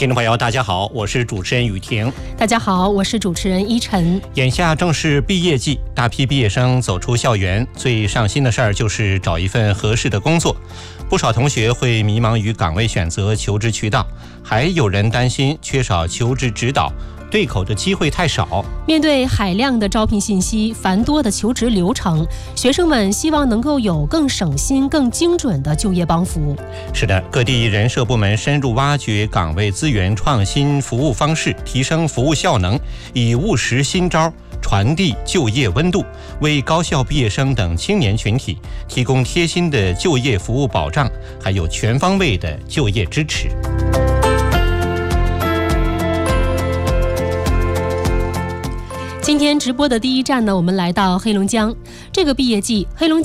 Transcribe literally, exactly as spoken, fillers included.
听众朋友大家好，我是主持人雨婷。 大家好，我是主持人依晨。 眼下正是毕业季，大批毕业生走出校园，最上心的事儿就是找一份合适的工作。不少同学会迷茫于岗位选择、求职渠道，还有人担心缺少求职指导，对口的机会太少。 面对海量的招聘信息、繁多的求职流程，学生们希望能够有更省心、更精准的就业帮扶。 是的，各地人社部门深入挖掘岗位资源，创新服务方式，提升服务效能，以务实新招传递就业温度，为高校毕业生等青年群体提供贴心的就业服务保障，还有全方位的就业支持。 今天直播的第一站呢，我们来到黑龙江。这个毕业季，黑龙江